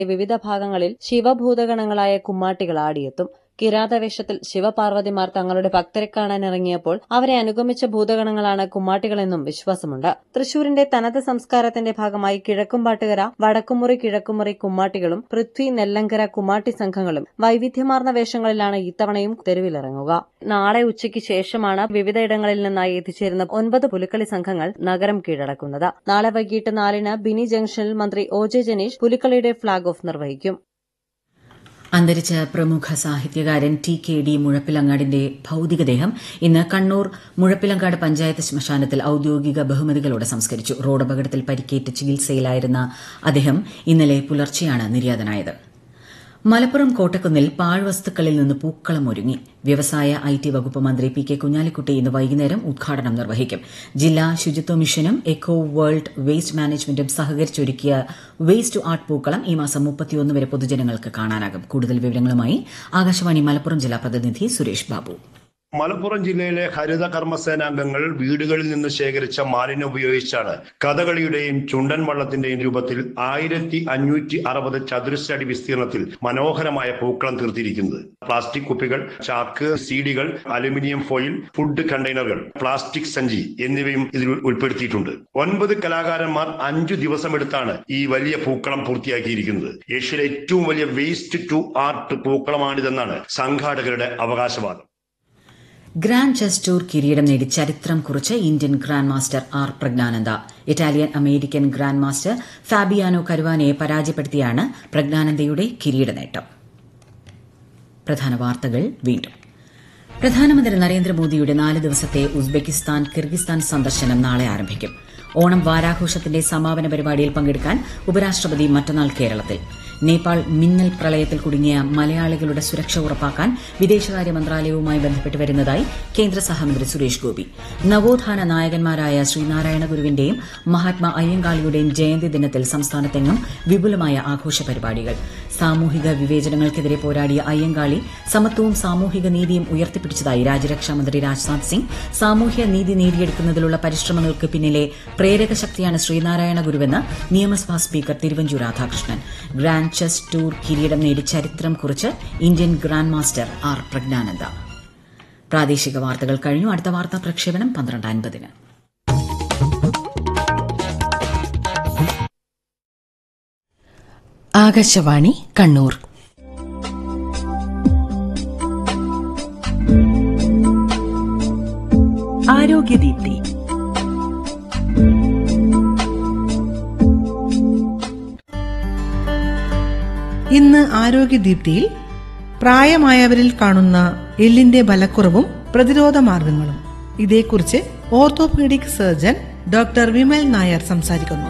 വിവിധ ഭാഗങ്ങളിൽ ശിവഭൂതഗണങ്ങളായ കുമ്മാട്ടികൾ ആടിയെത്തും. കിരാതവേഷത്തിൽ ശിവപാർവതിമാർ തങ്ങളുടെ ഭക്തരെ കാണാനിറങ്ങിയപ്പോൾ അവരെ അനുഗമിച്ച ഭൂതഗണങ്ങളാണ് കുമ്മാട്ടികളെന്നും വിശ്വാസമുണ്ട്. തൃശൂരിന്റെ തനത് സംസ്കാരത്തിന്റെ ഭാഗമായി കിഴക്കുംപാട്ടുകര, വടക്കുമുറി, കിഴക്കുമുറി കുമ്മാട്ടികളും പൃഥ്വി, നെല്ലങ്കര കുമ്മാട്ടി സംഘങ്ങളും വൈവിധ്യമാർന്ന വേഷങ്ങളിലാണ് ഇത്തവണയും തെരുവിലിറങ്ങുക. നാളെ ഉച്ചയ്ക്ക് ശേഷമാണ് വിവിധയിടങ്ങളിൽ നിന്നായി എത്തിച്ചേരുന്ന 9 പുലിക്കളി സംഘങ്ങൾ നഗരം കീഴടക്കുന്നത്. നാളെ വൈകിട്ട് 4-ന് ബിനി ജംഗ്ഷനിൽ മന്ത്രി ഒ.ജെ. ജനീഷ് പുലിക്കളിയുടെ ഫ്ളാഗ് ഓഫ് നിർവഹിക്കും. അന്തരിച്ച പ്രമുഖ സാഹിത്യകാരൻ ടി.കെ.ഡി. മുഴപ്പിലങ്ങാടിന്റെ ഭൌതികദേഹം ഇന്ന് കണ്ണൂർ മുഴപ്പിലങ്ങാട് പഞ്ചായത്ത് ശ്മശാനത്തിൽ ഔദ്യോഗിക ബഹുമതികളോടെ സംസ്കരിച്ചു. റോഡപകടത്തിൽ പരിക്കേറ്റ് ചികിത്സയിലായിരുന്ന അദ്ദേഹം ഇന്നലെ പുലർച്ചെയാണ് നിര്യാതനായത്. മലപ്പുറം കോട്ടക്കുന്നിൽ പാഴ്വസ്തുക്കളിൽ നിന്ന് പൂക്കളം ഒരുങ്ങി. വ്യവസായ ഐ.ടി. വകുപ്പ് മന്ത്രി പി കെ കുഞ്ഞാലിക്കുട്ടി ഇന്ന് വൈകുന്നേരം ഉദ്ഘാടനം നിർവഹിക്കും. ജില്ലാ ശുചിത്വ മിഷനും എക്കോ വേൾഡ് വേസ്റ്റ് മാനേജ്മെന്റും സഹകരിച്ചൊരുക്കിയ വേസ്റ്റ് ടു ആർട്ട് പൂക്കളം ഈ മാസം 31 വരെ പൊതുജനങ്ങൾക്ക് കാണാനാകും. കൂടുതൽ വിവരങ്ങളുമായി ആകാശവാണി മലപ്പുറം ജില്ലാ പ്രതിനിധി സുരേഷ് ബാബു. മലപ്പുറം ജില്ലയിലെ ഹരിത കർമ്മസേനാംഗങ്ങൾ വീടുകളിൽ നിന്ന് ശേഖരിച്ച മാലിന്യം ഉപയോഗിച്ചാണ് കഥകളിയുടെയും ചുണ്ടൻ വള്ളത്തിന്റെയും രൂപത്തിൽ 1560 ചതുരശ്ര അടി വിസ്തീർണത്തിൽ മനോഹരമായ പൂക്കളം തീർത്തിരിക്കുന്നത്. പ്ലാസ്റ്റിക് കുപ്പികൾ, ചാക്ക്, സീഡികൾ, അലുമിനിയം ഫോയിൽ, ഫുഡ് കണ്ടെയ്നറുകൾ, പ്ലാസ്റ്റിക് സഞ്ചി എന്നിവയും ഇതിൽ ഉൾപ്പെടുത്തിയിട്ടുണ്ട്. 9 കലാകാരന്മാർ 5 ദിവസമെടുത്താണ് ഈ വലിയ പൂക്കളം പൂർത്തിയാക്കിയിരിക്കുന്നത്. ഏഷ്യയിലെ ഏറ്റവും വലിയ വേസ്റ്റ് ടു ആർട്ട് പൂക്കളമാണിതെന്നാണ് സംഘാടകരുടെ അവകാശവാദം. ഗ്രാൻഡ് ചെസ് ടൂർ കിരീടം നേടി ചരിത്രം കുറിച്ച് Indian grand master R Praggnanandhaa. Italian American grand master Fabiano കരുവാനയെ പരാജയപ്പെടുത്തിയാണ് പ്രജ്ഞാനന്ദയുടെ കിരീട നേട്ടം. പ്രധാന വാർത്തകൾ വീണ്ടും. പ്രധാനമന്ത്രി നരേന്ദ്രമോദിയുടെ 4 ദിവസത്തെ ഉസ്ബെക്കിസ്ഥാൻ, കിർഗിസ്ഥാൻ സന്ദർശനം നാളെ ആരംഭിക്കും. ഓണം വാരാഘോഷത്തിന്റെ സമാപന പരിപാടിയിൽ പങ്കെടുക്കാൻ ഉപരാഷ്ട്രപതി മറ്റന്നാൾ കേരളത്തിൽ. നേപ്പാൾ മിന്നൽ പ്രളയത്തിൽ കുടുങ്ങിയ മലയാളികളുടെ സുരക്ഷ ഉറപ്പാക്കാൻ വിദേശകാര്യ മന്ത്രാലയവുമായി ബന്ധപ്പെട്ട് വരുന്നതായി കേന്ദ്ര സഹമന്ത്രി സുരേഷ് ഗോപി. നവോത്ഥാന നായകന്മാരായ ശ്രീനാരായണ ഗുരുവിന്റെയും മഹാത്മാ അയ്യങ്കാളിയുടെയും ജയന്തി ദിനത്തിൽ സംസ്ഥാനത്തെങ്ങും വിപുലമായ ആഘോഷ പരിപാടികൾ. സാമൂഹിക വിവേചനങ്ങൾക്കെതിരെ പോരാടിയ അയ്യങ്കാളി സമത്വവും സാമൂഹിക നീതിയും ഉയർത്തിപ്പിടിച്ചതായി രാജ്യരക്ഷാമന്ത്രി രാജ്നാഥ് സിംഗ്. സാമൂഹ്യ നീതി നേടിയെടുക്കുന്നതിലുള്ള പരിശ്രമങ്ങൾക്ക് പിന്നിലെ പ്രേരക ശക്തിയാണ് ശ്രീനാരായണ ഗുരുവെന്ന് നിയമസഭാ speaker Thiruvanchoor Radhakrishnan. Grand chess tour കിരീടം നേടി ചരിത്രം കുറിച്ച് Indian grand master R Praggnanandhaa. പ്രാദേശിക വാർത്തകൾ കഴിഞ്ഞു. അടുത്ത വാർത്താ പ്രക്ഷേപണം 12:50. ആകാശവാണി കണ്ണൂർ. ആരോഗ്യദീപ്തി. ഇന്ന് ആരോഗ്യദീപ്തിയിൽ പ്രായമായവരിൽ കാണുന്ന എല്ലിന്റെ ബലക്കുറവും പ്രതിരോധ മാർഗങ്ങളും, ഇതേക്കുറിച്ച് orthopaedic surgeon doctor Vimal Nair സംസാരിക്കുന്നു.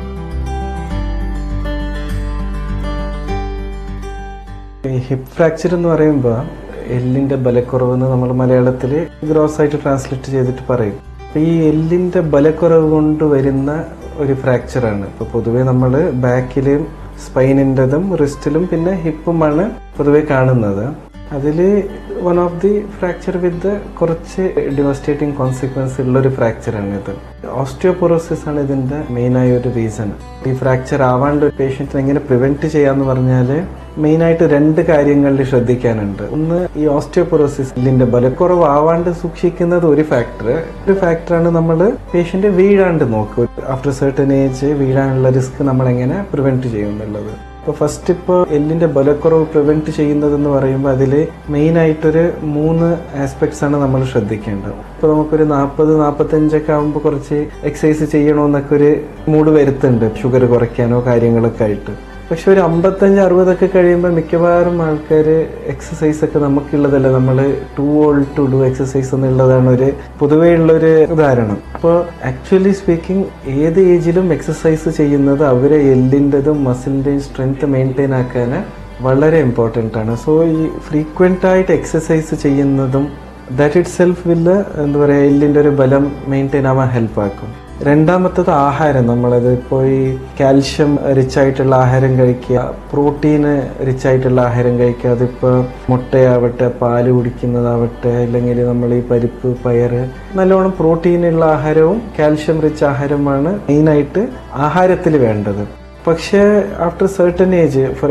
ഹിപ്പ് ഫ്രാക്ചർ എന്ന് പറയുമ്പോൾ എല്ലിന്റെ ബലക്കുറവെന്ന് നമ്മൾ മലയാളത്തിൽ ഗ്രോസ് ആയിട്ട് ട്രാൻസ്ലേറ്റ് ചെയ്തിട്ട് പറയും. ഈ എല്ലിന്റെ ബലക്കുറവ് കൊണ്ട് വരുന്ന ഒരു ഫ്രാക്ചറാണ്. ഇപ്പൊ പൊതുവെ നമ്മൾ ബാക്കിലും സ്പൈനിൻ്റെതും റിസ്റ്റിലും പിന്നെ ഹിപ്പുമാണ് പൊതുവെ കാണുന്നത്. അതിൽ വൺ ഓഫ് ദി ഫ്രാക്ചർ വിത്ത് കുറച്ച് ഡിവാസ്റ്റേറ്റിംഗ് കോൺസിക്വൻസ് ഉള്ളൊരു ഫ്രാക്ചറാണ് ഇത്. ഓസ്റ്റിയോപോറോസിസ് ആണ് ഇതിന്റെ മെയിനായ ഒരു റീസൺ. ഈ ഫ്രാക്ചർ ആവാണ്ട് ഒരു പേഷ്യന്റിനെ എങ്ങനെ പ്രിവെന്റ് ചെയ്യാന്ന് പറഞ്ഞാൽ മെയിനായിട്ട് 2 കാര്യങ്ങളിൽ ശ്രദ്ധിക്കാനുണ്ട്. ഒന്ന്, ഈ ഓസ്റ്റിയോപോറോസിസ് ഇതിന്റെ ബലക്കുറവ് ആവാണ്ട് സൂക്ഷിക്കുന്നത് ഒരു ഫാക്ടറാണ് നമ്മൾ പേഷ്യന്റ് വീഴാണ്ട് നോക്കുക. ആഫ്റ്റർ സെർട്ടൻ ഏജ് വീഴാനുള്ള റിസ്ക് നമ്മൾ എങ്ങനെ പ്രിവെന്റ് ചെയ്യുന്നുള്ളത്. ഇപ്പോൾ ഫസ്റ്റ് ഇപ്പോൾ എല്ലിന്റെ ബലക്കുറവ് പ്രിവെന്റ് ചെയ്യുന്നതെന്ന് പറയുമ്പോൾ അതിൽ മെയിനായിട്ടൊരു 3 ആസ്പെക്ട്സ് ആണ് നമ്മൾ ശ്രദ്ധിക്കേണ്ടത്. ഇപ്പോൾ നമുക്കൊരു 40-45 ആകുമ്പോൾ കുറച്ച് എക്സസൈസ് ചെയ്യണമെന്നൊക്കെ ഒരു മൂഡ് വരുത്തുന്നുണ്ട്, ഷുഗർ കുറയ്ക്കാനോ കാര്യങ്ങളൊക്കെ ആയിട്ട്. പക്ഷെ ഒരു 55-60 കഴിയുമ്പോൾ മിക്കവാറും ആൾക്കാർ എക്സസൈസ് ഒക്കെ നമുക്കുള്ളതല്ല, നമ്മൾ to old to do exercise എന്നുള്ളതാണ് ഒരു പൊതുവേ ഉള്ളൊരു ധാരണ. അപ്പോൾ ആക്ച്വലി സ്പീക്കിംഗ് ഏത് ഏജിലും എക്സസൈസ് ചെയ്യുന്നത് അവരെ എല്ലിൻ്റെതും മസിലിൻ്റെയും സ്ട്രെങ്ത് മെയിൻറ്റെയിൻ ആക്കാൻ വളരെ ഇമ്പോർട്ടൻ്റ് ആണ്. സോ ഈ ഫ്രീക്വൻ്റ് ആയിട്ട് എക്സസൈസ് ചെയ്യുന്നതും ദാറ്റ് ഇറ്റ് സെൽഫ് വില്ല് എന്താ പറയുക എല്ലിൻ്റെ ഒരു ബലം മെയിൻറ്റെയിൻ ആവാൻ ഹെൽപ്പ് ആക്കും. രണ്ടാമത്തത് ആഹാരം. നമ്മളത് ഇപ്പോൾ ഈ കാൽഷ്യം റിച്ച് ആയിട്ടുള്ള ആഹാരം കഴിക്കുക, പ്രോട്ടീന് റിച്ച് ആയിട്ടുള്ള ആഹാരം കഴിക്കുക. അതിപ്പോൾ മുട്ടയാവട്ടെ, പാല് കുടിക്കുന്നതാവട്ടെ, അല്ലെങ്കിൽ നമ്മൾ ഈ പരിപ്പ്, പയർ, നല്ലോണം പ്രോട്ടീനുള്ള ആഹാരവും കാൽഷ്യം റിച്ച് ആഹാരമാണ് മെയിനായിട്ട് ആഹാരത്തിൽ വേണ്ടത്. പക്ഷേ ആഫ്റ്റർ സർട്ടൻ ഏജ്, ഫോർ